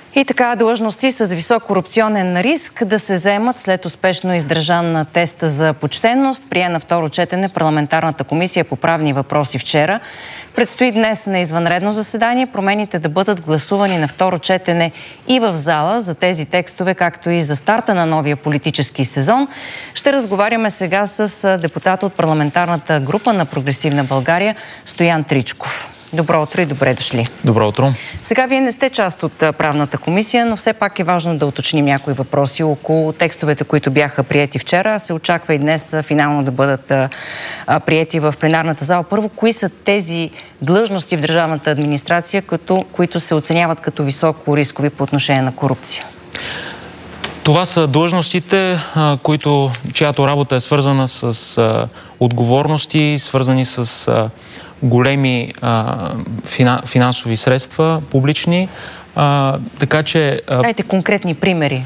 И така, длъжности с висок корупционен риск да се заемат след успешно издържан тест за почтенност. Прие на второ четене парламентарната комисия по правни въпроси вчера. Предстои днес на извънредно заседание промените да бъдат гласувани на второ четене и в зала. За тези текстове, както и за старта на новия политически сезон, ще разговаряме сега с депутата от парламентарната група на Прогресивна България Стоян Тричков. Добро утро и добре дошли. Добро утро. Сега вие не сте част от правната комисия, но все пак е важно да уточним някои въпроси около текстовете, които бяха приети вчера. Се очаква и днес финално да бъдат приети в пленарната зала. Първо, кои са тези длъжности в държавната администрация, които се оценяват като високо рискови по отношение на корупция? Това са длъжностите, чиято работа е свързана с отговорности, свързани с големи финансови средства, публични. Така че... Дайте конкретни примери.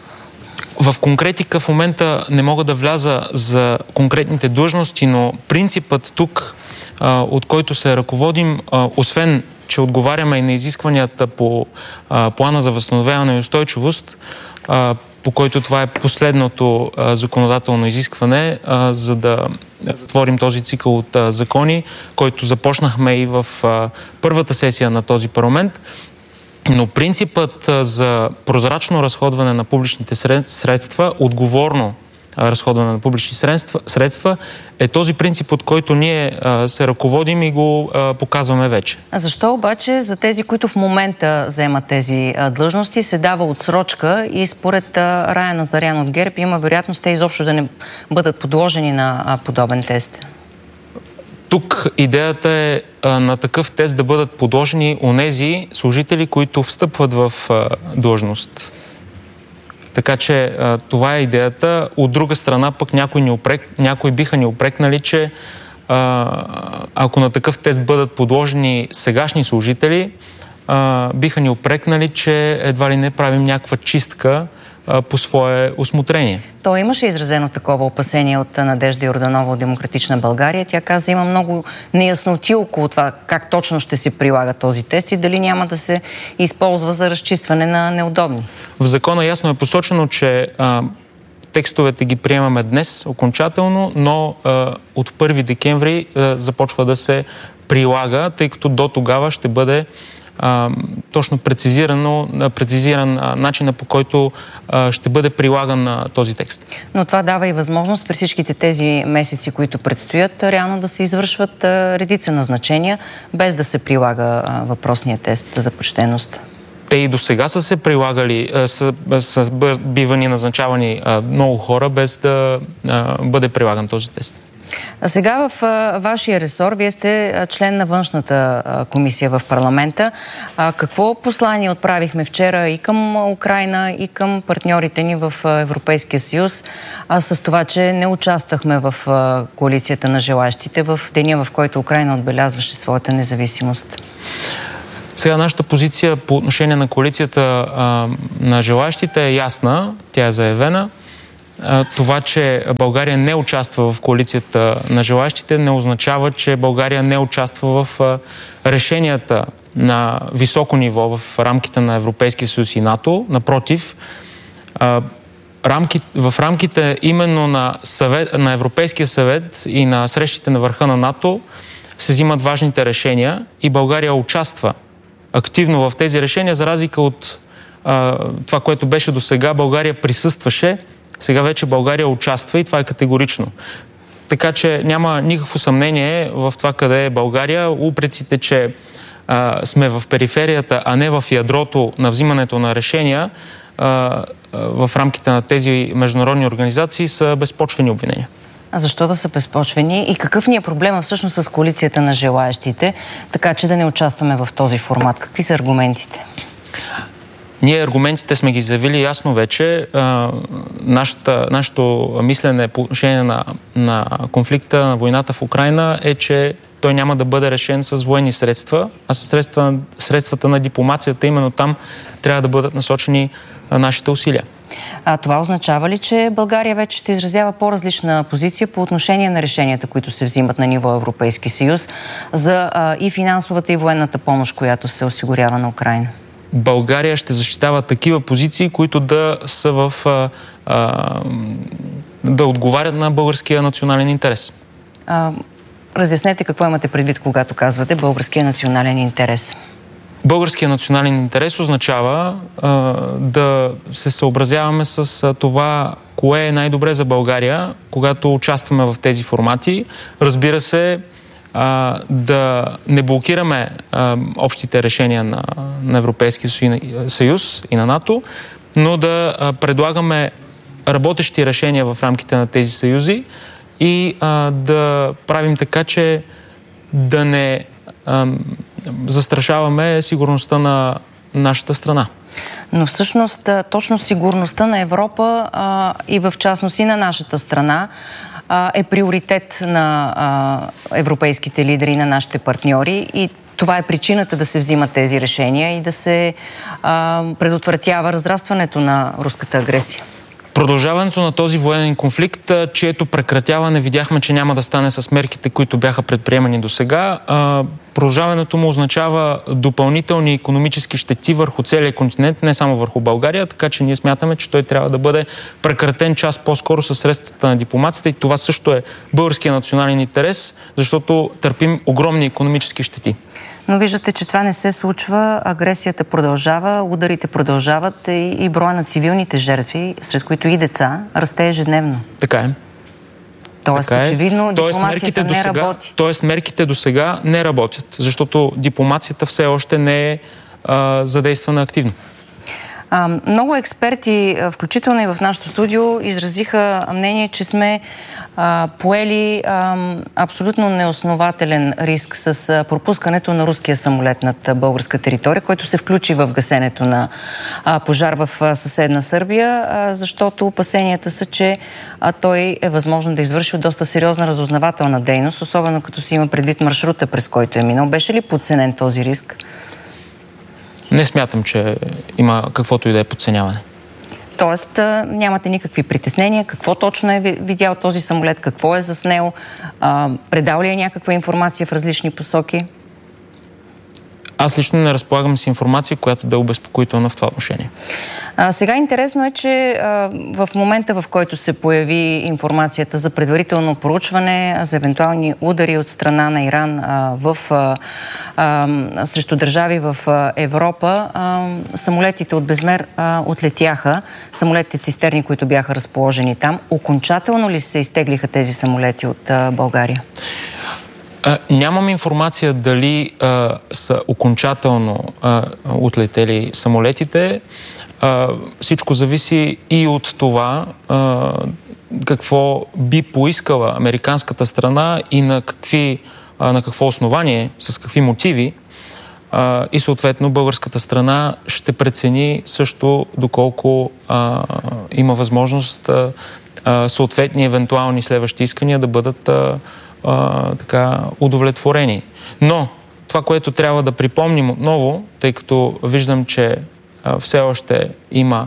В конкретика в момента не мога да вляза за конкретните длъжности, но принципът тук, от който се ръководим, освен че отговаряме и на изискванията по плана за възстановяване и устойчивост, по който това е последното законодателно изискване, за да затворим този цикъл от закони, който започнахме и в първата сесия на този парламент. Но принципът за прозрачно разходване на публичните средства, отговорно разходване на публични средства, е този принцип, от който ние се ръководим и го показваме вече. А защо обаче за тези, които в момента заемат тези длъжности, се дава отсрочка и според Рая Назарян от ГЕРБ има вероятност те изобщо да не бъдат подложени на подобен тест? Тук идеята е на такъв тест да бъдат подложени онези служители, които встъпват в длъжност. Така че това е идеята. От друга страна пък някои биха ни упрекнали, че ако на такъв тест бъдат подложени сегашни служители, биха ни упрекнали, че едва ли не правим някаква чистка по свое усмотрение. То имаше изразено такова опасение от Надежда Йорданова от Демократична България. Тя каза, има много неясноти около това как точно ще се прилага този тест и дали няма да се използва за разчистване на неудобни. В закона ясно е посочено, че текстовете ги приемаме днес окончателно, но от 1 декември започва да се прилага, тъй като до тогава ще бъде точно прецизиран начина, по който ще бъде прилаган този текст. Но това дава и възможност при всичките тези месеци, които предстоят, реално да се извършват редица назначения, без да се прилага въпросния тест за почтеност. Те и до сега са се прилагали, са бивани назначавани много хора, без да бъде прилаган този тест. А сега в вашия ресор, вие сте член на външната комисия в парламента. Какво послание отправихме вчера и към Украйна, и към партньорите ни в Европейския съюз, с това, че не участвахме в коалицията на желащите в деня, в който Украйна отбелязваше своята независимост? Сега нашата позиция по отношение на коалицията на желащите е ясна, тя е заявена. Това, че България не участва в коалицията на желащите, не означава, че България не участва в решенията на високо ниво в рамките на Европейския съюз и НАТО. Напротив, в рамките именно на Европейския съвет и на срещите на върха на НАТО се взимат важните решения и България участва активно в тези решения, за разлика от това, което беше до сега. България присъстваше. Сега вече България участва и това е категорично. Така че няма никакво съмнение в това къде е България. Упреците, че сме в периферията, а не в ядрото на взимането на решения в рамките на тези международни организации са безпочвени обвинения. А защо да са безпочвени? И какъв ни е проблема всъщност с коалицията на желаещите, така че да не участваме в този формат? Какви са аргументите? Ние аргументите сме ги заявили ясно вече. Нашето мислене по отношение на конфликта, на войната в Украйна е, че той няма да бъде решен с военни средства, а с средствата на дипломацията. Именно там трябва да бъдат насочени нашите усилия. Това означава ли, че България вече ще изразява по-различна позиция по отношение на решенията, които се взимат на ниво Европейски съюз за и финансовата и военната помощ, която се осигурява на Украйна? България ще защитава такива позиции, които да са да отговарят на българския национален интерес. Разяснете какво имате предвид, когато казвате българския национален интерес. Българския национален интерес означава да се съобразяваме с това, кое е най-добре за България, когато участваме в тези формати. Разбира се, да не блокираме общите решения на Европейския съюз и на НАТО, но да предлагаме работещи решения в рамките на тези съюзи и да правим така, че да не застрашаваме сигурността на нашата страна. Но всъщност точно сигурността на Европа и в частност и на нашата страна е приоритет на европейските лидери и на нашите партньори и това е причината да се взимат тези решения и да се предотвратява разрастването на руската агресия. Продължаването на този военен конфликт, чието прекратяване видяхме, че няма да стане с мерките, които бяха предприемани до сега. Продължаването му означава допълнителни икономически щети върху целия континент, не само върху България, така че ние смятаме, че той трябва да бъде прекратен час по-скоро със средствата на дипломацията и това също е българския национален интерес, защото търпим огромни икономически щети. Но виждате, че това не се случва, агресията продължава, ударите продължават и броя на цивилните жертви, сред които и деца, расте ежедневно. Така е. Тоест, очевидно, дипломацията не работи. Тоест, мерките до сега не работят, защото дипломацията все още не е задействана активно. Много експерти, включително и в нашото студио, изразиха мнение, че сме поели абсолютно неоснователен риск с пропускането на руския самолет над българска територия, който се включи в гасенето на пожар в съседна Сърбия, защото опасенията са, че той е възможно да извърши доста сериозна разузнавателна дейност, особено като се има предвид маршрута, през който е минал. Беше ли подценен този риск? Не смятам, че има каквото и да е подценяване. Тоест, нямате никакви притеснения. Какво точно е видял този самолет? Какво е заснел? Предал ли е някаква информация в различни посоки? Аз лично не разполагам с информация, която да е обезпокоителна в това отношение. Сега интересно е, че в момента, в който се появи информацията за предварително проучване, за евентуални удари от страна на Иран срещу държави в Европа, самолетите от Безмер отлетяха, самолетите цистерни, които бяха разположени там. Окончателно ли се изтеглиха тези самолети от България? Нямам информация дали са окончателно отлетели самолетите. Всичко зависи и от това какво би поискала американската страна и на какво основание, с какви мотиви и съответно българската страна ще прецени също доколко има възможност съответни евентуални следващи искания да бъдат удовлетворени. Но това, което трябва да припомним отново, тъй като виждам, че все още има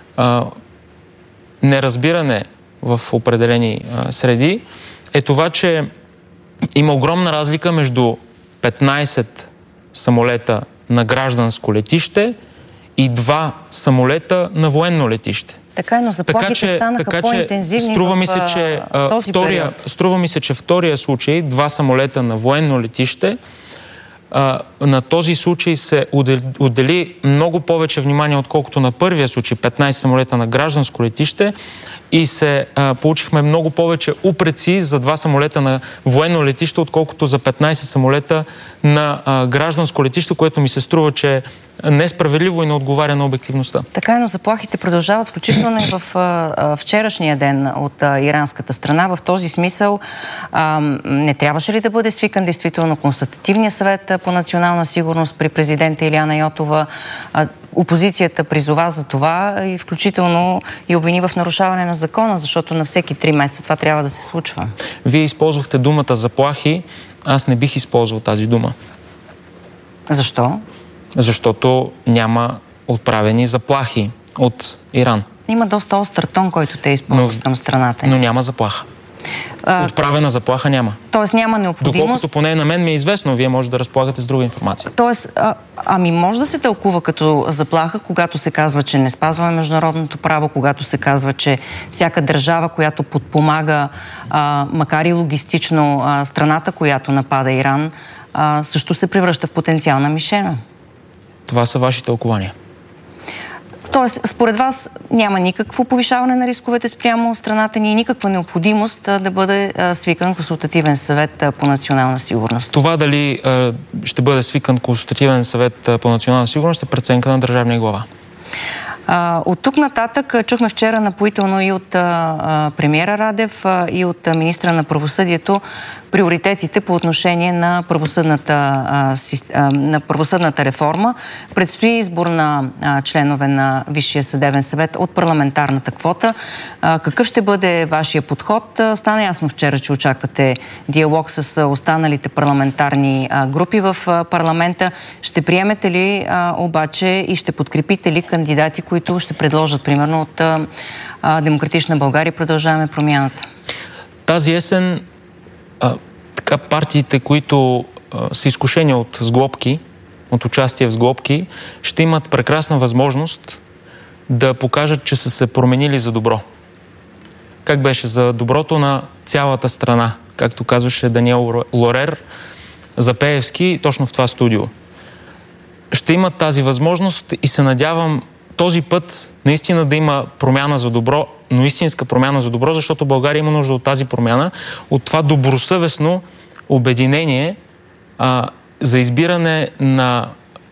неразбиране в определени среди, е това, че има огромна разлика между 15 самолета на гражданско летище и 2 самолета на военно летище. Така, но заплахите станаха по-интензивни в този период. Струва ми се, че втория случай, 2 самолета на военно летище, на този случай се отдели много повече внимание, отколкото на първия случай, 15 самолета на гражданско летище, и получихме много повече упреци за 2 самолета на военно летище, отколкото за 15 самолета на гражданско летище, което ми се струва, че е несправедливо и не отговаря на обективността. Така, но заплахите продължават, включително и в вчерашния ден от иранската страна. В този смисъл не трябваше ли да бъде свикан действително Консултативния съвет по национална сигурност при президента Илияна Йотова? Опозицията призова за това и включително и обвини в нарушаване на закона, защото на всеки 3 месеца това трябва да се случва. Вие използвахте думата заплахи, аз не бих използвал тази дума. Защо? Защото няма отправени заплахи от Иран. Има доста остър тон, който те използват към страната. Но няма заплаха. Отправена заплаха няма. Тоест няма необходимост. Доколкото поне на мен ми е известно, вие може да разполагате с друга информация. Тоест, може да се тълкува като заплаха, когато се казва, че не спазваме международното право, когато се казва, че всяка държава, която подпомага, макар и логистично, страната, която напада Иран, също се превръща в потенциална мишена. Това са ваши тълкования. Тоест, според вас няма никакво повишаване на рисковете спрямо страната ни и никаква необходимост да бъде свикан консултативен съвет по национална сигурност? Това дали ще бъде свикан консултативен съвет по национална сигурност е преценка на държавния глава. От тук нататък чухме вчера напоително и от премиера Радев и от министра на правосъдието приоритетите по отношение на правосъдната реформа. Предстои избор на членове на Висшия съдебен съвет от парламентарната квота. Какъв ще бъде вашия подход? Стана ясно вчера, че очаквате диалог с останалите парламентарни групи в парламента. Ще приемете ли обаче и ще подкрепите ли кандидати, които ще предложат, примерно, от Демократична България, Продължаваме промяната? Тази есен така партиите, които са изкушени от сглобки, от участие в сглобки, ще имат прекрасна възможност да покажат, че са се променили за добро. Как беше? За доброто на цялата страна, както казваше Даниел Лорер за Пеевски, точно в това студио. Ще имат тази възможност и се надявам този път наистина да има промяна за добро, но истинска промяна за добро, защото България има нужда от тази промяна, от това добросъвестно обединение за избиране на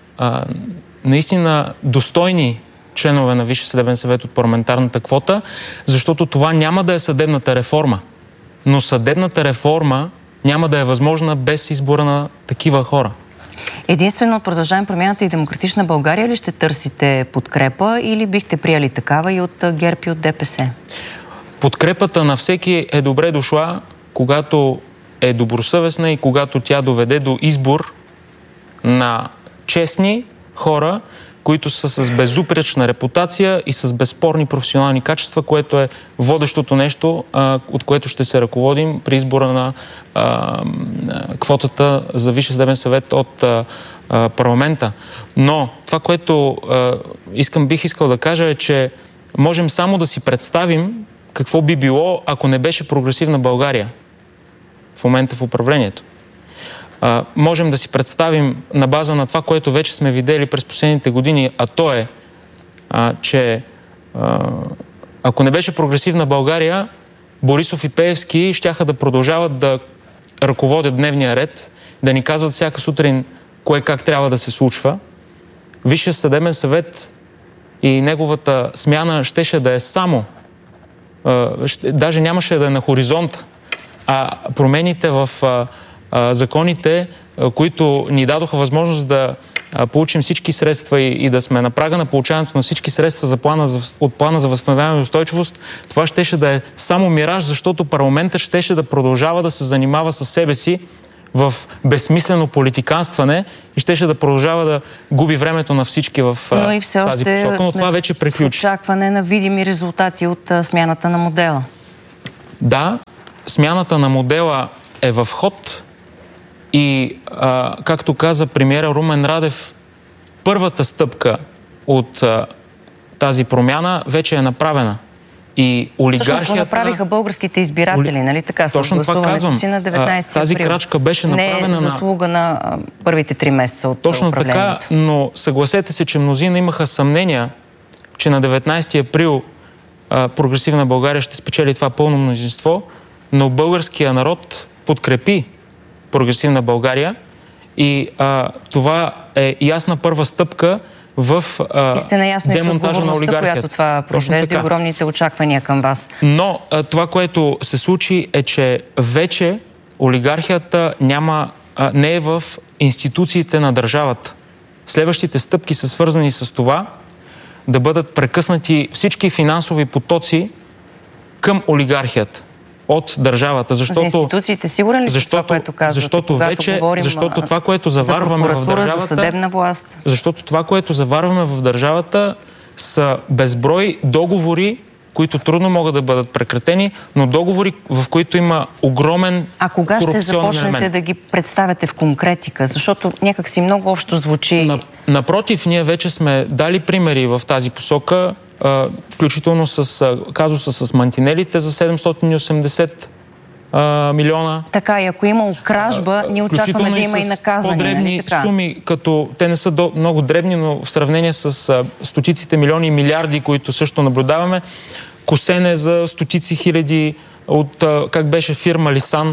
наистина достойни членове на Висшия съдебен съвет от парламентарната квота, защото това няма да е съдебната реформа. Но съдебната реформа няма да е възможна без избора на такива хора. Единствено от Продължаваме промяната и Демократична България ли ще търсите подкрепа или бихте приели такава и от ГЕРБ и от ДПС? Подкрепата на всеки е добре дошла, когато е добросъвестна и когато тя доведе до избор на честни хора, които са с безупречна репутация и с безспорни професионални качества, което е водещото нещо, от което ще се ръководим при избора на квотата за Висшия съдебен съвет от парламента. Но това, което бих искал да кажа е, че можем само да си представим какво би било, ако не беше прогресивна България в момента в управлението. Можем да си представим на база на това, което вече сме видели през последните години, а то е, че ако не беше прогресивна България, Борисов и Пеевски щяха да продължават да ръководят дневния ред, да ни казват всяка сутрин кое как трябва да се случва. Висшия съдебен съвет и неговата смяна щеше да е само, даже нямаше да е на хоризонта, а промените в законите, които ни дадоха възможност да получим всички средства и да сме на прага на получаването на всички средства от плана за възстановяване и устойчивост, това щеше да е само мираж, защото парламентът щеше да продължава да се занимава със себе си в безсмислено политиканстване и щеше да продължава да губи времето на всички в тази посока, но това вече приключи. Очакване на видими резултати от смяната на модела. Да, смяната на модела е в ход и, както каза премиера Румен Радев, първата стъпка от тази промяна вече е направена. И олигархията... Всъщност го направиха българските избиратели, нали така, с гласуването си на 19 тази април. Крачка беше направена не е заслуга на първите 3 месеца от точно така, но съгласете се, че мнозина имаха съмнения, че на 19 април прогресивна България ще спечели това пълно мнозинство, но българския народ подкрепи прогресивна България и това е ясна първа стъпка в демонтажа на олигархията. Която това произвежда огромните очаквания към вас. Но това, което се случи, е, че вече олигархията не е в институциите на държавата. Следващите стъпки са свързани с това да бъдат прекъснати всички финансови потоци към олигархията от държавата. Защото, за институциите сигурен ли това, което казвате? Защото това, което заварваме в държавата... За съдебна власт. Защото това, което заварваме в държавата, са безброй договори които трудно могат да бъдат прекратени, но договори, в които има огромен корупционен елемент. А кога ще започнете да ги представяте в конкретика? Защото някак си много общо звучи. Напротив, ние вече сме дали примери в тази посока, включително с казуса с мантинелите за 780 милиона. Така, и ако има кражба, ние очакваме да има и наказани. По-дребни суми, като те не са много дребни, но в сравнение с стотиците милиони и милиарди, които също наблюдаваме, косене за стотици хиляди от, как беше, фирма Лисан,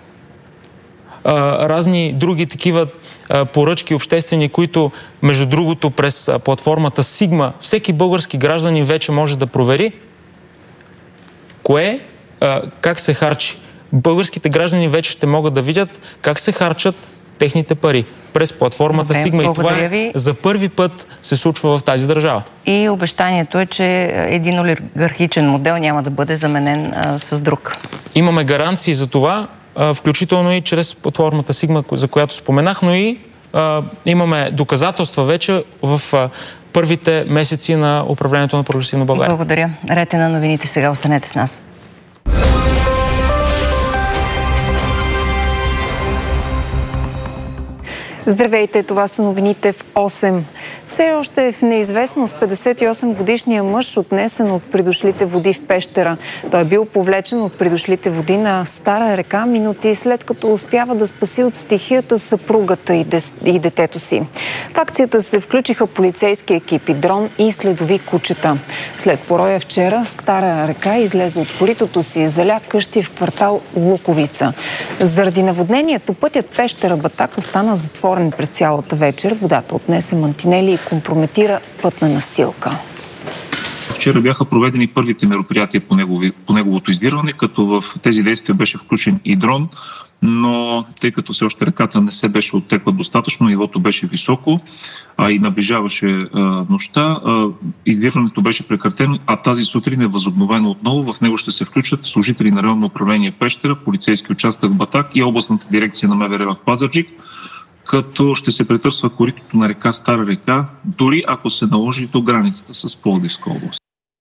разни други такива поръчки обществени, които, между другото, през платформата Сигма, всеки български гражданин вече може да провери как се харчи. Българските граждани вече ще могат да видят как се харчат техните пари през платформата Сигма. И това за първи път се случва в тази държава. И обещанието е, че един олигархичен модел няма да бъде заменен с друг. Имаме гаранции за това, включително и чрез платформата Сигма, за която споменах, но и имаме доказателства вече в първите месеци на управлението на Прогресивна България. Благодаря. Ред е на новините. Сега останете с нас. Здравейте, това са новините в 8. Все още е в неизвестност 58-годишния мъж, отнесен от придошлите води в Пещера. Той е бил повлечен от придошлите води на Стара река минути след като успява да спаси от стихията съпругата и детето си. В акцията се включиха полицейски екипи, дрон и следови кучета. След пороя вчера Стара река излезе от коритото си и заля къщи в квартал Луковица. Заради наводнението пътят Пещера-Батак остана затворен през цялата вечер. Водата отнесе мантинели и компрометира пътна настилка. Вчера бяха проведени първите мероприятия по неговото издирване, като в тези действия беше включен и дрон, но тъй като все още реката не се беше оттекла достатъчно, нивото беше високо, и наближаваше нощта, издирването беше прекратено, а тази сутрин е възобновено отново. В него ще се включат служители на районно управление Пещера, полицейски участък Батак и областната дирекция на МВР в Пазарджик, като ще се претърсва коритото на река Стара река, дори ако се наложи до границата с Пловдивска област.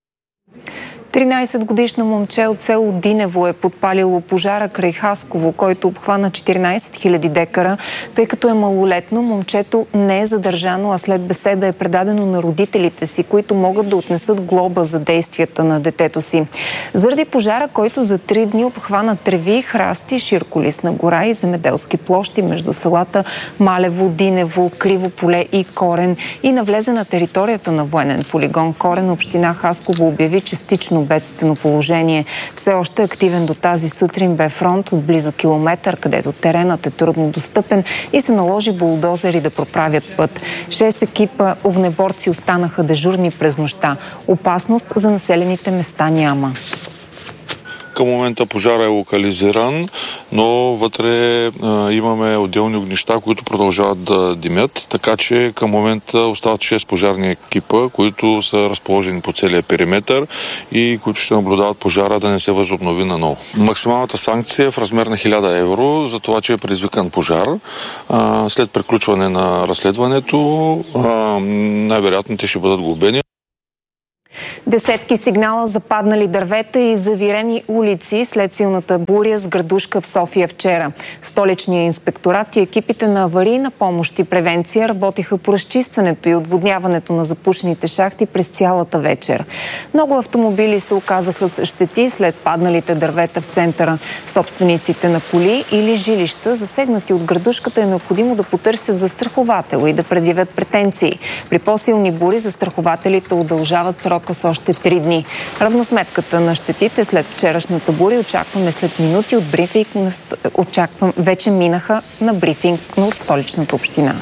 13-годишно момче от село Динево е подпалило пожара край Хасково, който обхвана 14 000 декара. Тъй като е малолетно, момчето не е задържано, а след беседа е предадено на родителите си, които могат да отнесат глоба за действията на детето си. Заради пожара, който за 3 дни обхвана треви, храсти, широколистна гора и земеделски площи между селата Малево, Динево, Криво поле и Корен и навлезе на територията на военен полигон Корен, община Хасково обяви частично бедствено положение. Все още активен до тази сутрин бе фронт от близо километър, където теренът е трудно достъпен и се наложи булдозери да проправят път. 6 екипа огнеборци останаха дежурни през нощта. Опасност за населените места няма. Към момента пожара е локализиран, но вътре имаме отделни огнища, които продължават да димят, така че към момента остават 6 пожарни екипа, които са разположени по целия периметър и които ще наблюдават пожара да не се възобнови наново. Максималната санкция е в размер на 1000 евро за това, че е предизвикан пожар. След приключване на разследването най-вероятно те ще бъдат глобени. Десетки сигнала за паднали дървета и завирени улици след силната буря с градушка в София вчера. Столичният инспекторат и екипите на аварийна помощ и превенция работиха по разчистването и отводняването на запушените шахти през цялата вечер. Много автомобили се оказаха с щети след падналите дървета в центъра. Собствениците на коли или жилища, засегнати от градушката, е необходимо да потърсят застраховател и да предявят претенции. При по-силни бури застрахователите удължават срока с още 3 дни. Равносметката на щетите след вчерашната буря очакваме след минути от брифинг. Вече минаха на брифинг от Столичната община.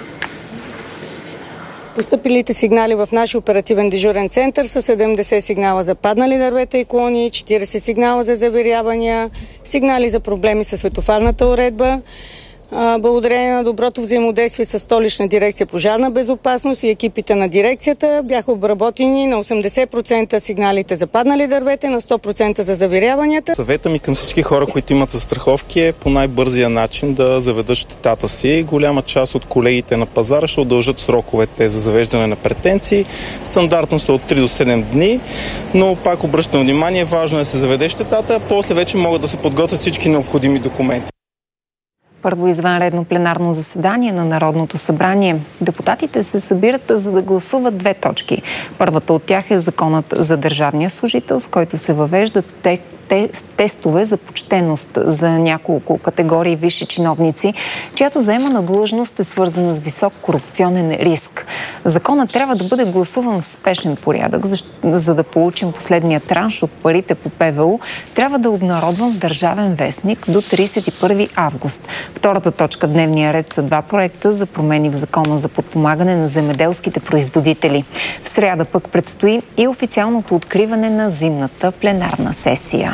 Постъпилите сигнали в нашия оперативен дежурен център са 70 сигнала за паднали дървета и клони, 40 сигнала за завирявания, сигнали за проблеми със светофарната уредба, Благодарение на доброто взаимодействие с Столична дирекция пожарна безопасност и екипите на дирекцията бяха обработени на 80% сигналите за паднали дървета, на 100% за завиряванията. Съвета ми към всички хора, които имат застраховки, е по най-бързия начин да заведат щетата си. Голяма част от колегите на пазара ще удължат сроковете за завеждане на претенции. Стандартно са от 3 до 7 дни, но пак обръщам внимание, важно е да се заведе щетата, после вече могат да се подготвят всички необходими документи. Първо извънредно пленарно заседание на Народното събрание. Депутатите се събират, за да гласуват 2 точки. Първата от тях е законът за държавния служител, с който се въвеждат тестове за почтеност за няколко категории висши чиновници, чиято заемана длъжност е свързана с висок корупционен риск. Законът трябва да бъде гласуван в спешен порядък, за да получим последния транш от парите по ПВУ. Трябва да обнародвам в Държавен вестник до 31 август. Втората точка дневния ред са 2 проекта за промени в Закона за подпомагане на земеделските производители. В сряда пък предстои и официалното откриване на зимната пленарна сесия.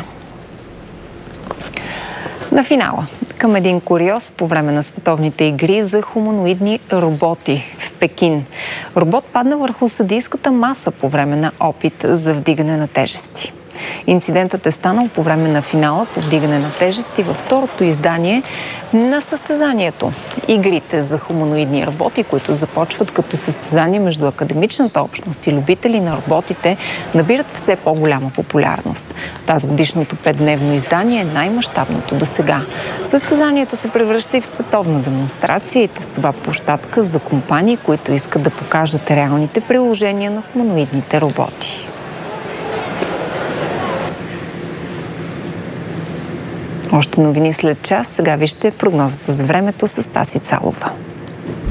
На финала, към един куриоз по време на световните игри за хуманоидни роботи в Пекин. Робот падна върху съдийската маса по време на опит за вдигане на тежести. Инцидентът е станал по време на финала по вдигане на тежести във второто издание на състезанието. Игрите за хуманоидни роботи, които започват като състезание между академичната общност и любители на роботите, набират все по-голяма популярност. Тази годишното 5-дневно издание е най-мащабното досега. Състезанието се превръща и в световна демонстрация и тестова площадка за компании, които искат да покажат реалните приложения на хуманоидните роботи. Още новини след час. Сега вижте прогнозата за времето с Таси Цалова.